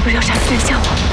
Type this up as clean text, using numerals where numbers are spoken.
是不是要杀死人吓我？